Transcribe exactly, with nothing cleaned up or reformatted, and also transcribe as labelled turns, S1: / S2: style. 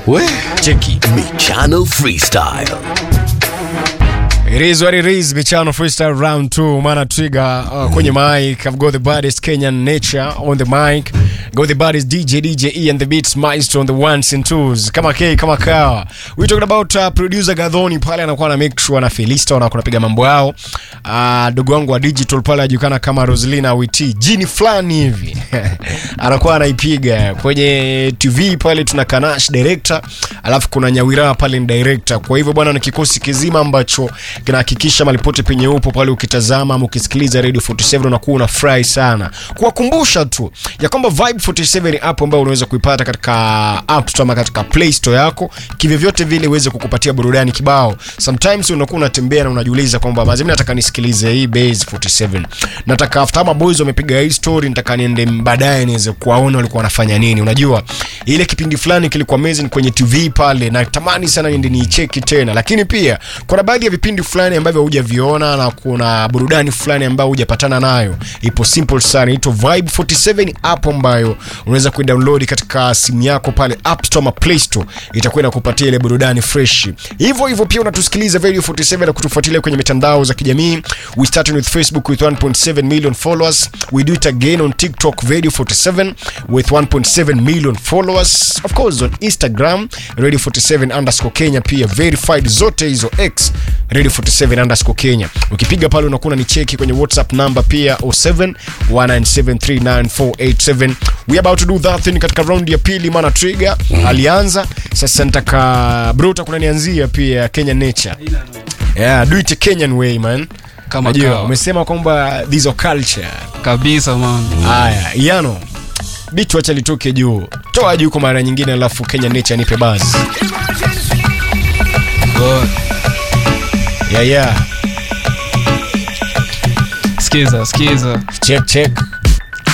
S1: We
S2: cheki
S1: Michano Freestyle.
S2: It is what it is, Michano Freestyle round two. Mana Trigger uh, kwenye mic. I've got the baddest Kenyan nature on the mic. Got the baddest D J D J E and the beats maestro on the ones and twos. Kama K, kama kawa. We talking about uh, producer Gadhoni pale anakuwa na make sure na Felista wanakuwa napiga mambo yao. Uh, dogo wangu wa digital pale ajukana kama Roslina Witi. Jini flani hivi. Anakuwa anaipiga. Kwenye T V pale tuna Kanash director. Alafu kuna Nyawira pale ni director. Kwa hivyo bwana, na kikosi kizima ambacho kinahakikisha malipote penye upo pale ukitazama ama ukisikiliza Radio forty-seven unakuwa unafurahi sana. Kuwakumbusha tu ya kwamba Vibe forty-seven app ambayo unaweza kuipata katika App Store ama katika Play Store yako, kivyo vyote vile iweze kukupatia burudani kibao. Sometimes unakuwa unatembea na unajiuliza kwamba mazimi nataka nisikilize hii Base forty-seven. Nataka after ama boys wamepiga hii story, nataka niende baadaye niweze kuwaona walikuwa wanafanya nini. Unajua ile kipindi fulani kilikuwa amazing kwenye T V pale, na tamani sana niende niicheki tena. Lakini pia kuna baadhi ya vipindi fulani ambavyo hujaviona na kuna burudani fulani ambayo hujapatana nayo. Ipo simple sana, ito Vibe forty-seven app ambayo unaweza kudownload katika simu yako pale App Store ama Play Store. Itakuwa inakupatia ile burudani fresh. Hivyo hivyo pia unatusikiliza Radio forty-seven na kutufuatilia kwenye mitandao za kijamii. We started with Facebook with one point seven million followers. We do it again on TikTok Radio forty-seven with one point seven million followers. Of course on Instagram Radio forty-seven underscore Kenya, pia verified zote hizo X Radio forty-seven underscore Kenya. Ukipiga pale unakuwa ni cheki kwenye WhatsApp number pia zero seven one nine seven three nine four eight seven. We about to do that thing katika round ya pili. Mana Trigger mm. alianza. Sasa nataka bro utakuwa nianzia pia Kenyan nature. Yeah, do it a Kenyan way man. Kama jua umesema kwamba this is culture
S3: kabisa man.
S2: Haya, Yano. Bitu acha litoke juu. Toa juu kwa mara nyingine alafu Kenyan nature nipe buzz.
S3: God.
S2: Yeah yeah.
S3: Skiza, skiza.
S2: Check check.